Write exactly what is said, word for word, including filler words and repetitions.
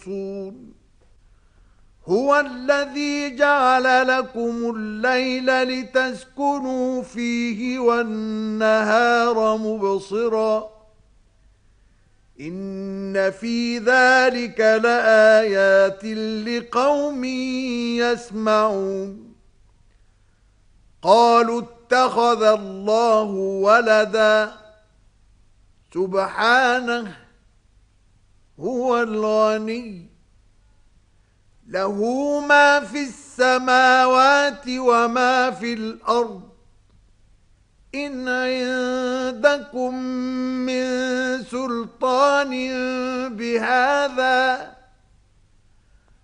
هو الذي جعل لكم الليل لتسكنوا فيه والنهار مبصرا إن في ذلك لآيات لقوم يسمعون قالوا اتخذ الله ولدا سبحانه هو الغني له ما في السماوات وما في الأرض إن عندكم من سلطان بهذا